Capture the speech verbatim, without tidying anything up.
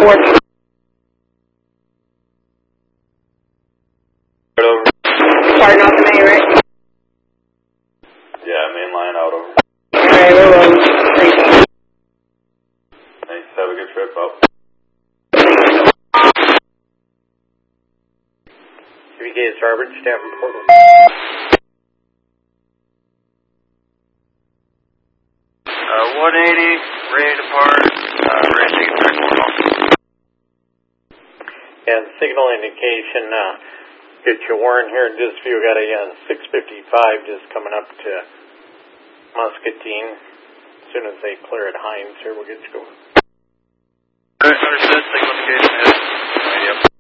Four. Over. Starting off the main, right? Yeah, main line out over. Alright, we're rolling. Thanks, have a good trip up. K V K is Robert, staff report. Uh, one eighty, ready to depart, uh, ready to take a track one off. And signal indication, uh, get your Warren here in this view, got a uh, six fifty-five just coming up to Muscatine. As soon as they clear at Hines here, we'll get you going. Alright, understood, signal indication ahead. Yep.